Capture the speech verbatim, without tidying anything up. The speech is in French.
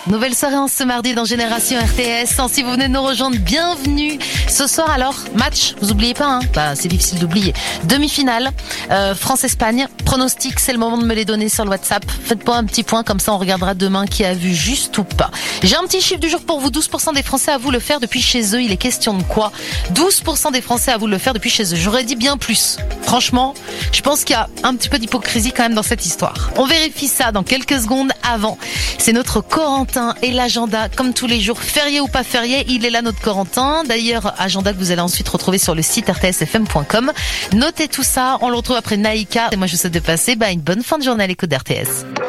Nouvelle soirée en ce mardi dans Génération R T S. Si vous venez de nous rejoindre, bienvenue. Ce soir alors, match, vous oubliez pas, hein bah, c'est difficile d'oublier. Demi-finale, euh, France-Espagne. Pronostic, c'est le moment de me les donner sur le WhatsApp. Faites-moi un petit point, comme ça on regardera demain qui a vu juste ou pas. J'ai un petit chiffre du jour pour vous. douze pour cent des Français avouent le faire depuis chez eux. Il est question de quoi? douze pour cent des Français avouent le faire depuis chez eux. J'aurais dit bien plus. Franchement, je pense qu'il y a un petit peu d'hypocrisie quand même dans cette histoire. On vérifie ça dans quelques secondes. Avant, c'est notre Corentin et l'agenda, comme tous les jours, férié ou pas férié, il est là notre Corentin. D'ailleurs, agenda que vous allez ensuite retrouver sur le site r t s f m point com. Notez tout ça, on le retrouve après Naïka. Et moi, je vous souhaite de passer bah, une bonne fin de journée à l'écoute d'R T S.